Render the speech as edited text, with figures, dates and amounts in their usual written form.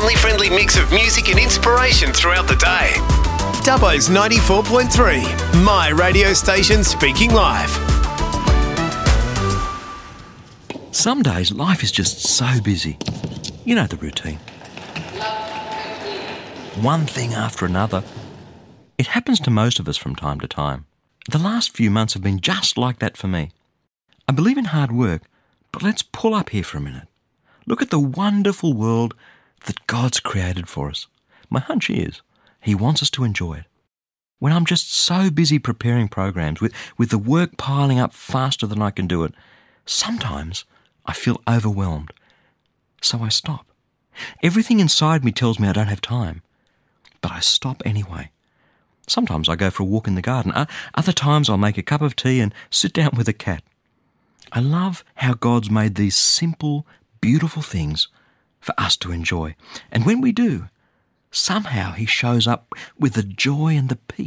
family-friendly mix of music and inspiration throughout the day. Dubbo's 94.3, my radio station speaking live. Some days life is just so busy. You know the routine. One thing after another. It happens to most of us from time to time. The last few months have been just like that for me. I believe in hard work, but let's pull up here for a minute. Look at the wonderful world that God's created for us. My hunch is He wants us to enjoy it. When I'm just so busy preparing programs, with the work piling up faster than I can do it, sometimes I feel overwhelmed. So I stop. Everything inside me tells me I don't have time, but I stop anyway. Sometimes I go for a walk in the garden. Other times I'll make a cup of tea and sit down with a cat. I love how God's made these simple, beautiful things for us to enjoy. And when we do, somehow He shows up with the joy and the peace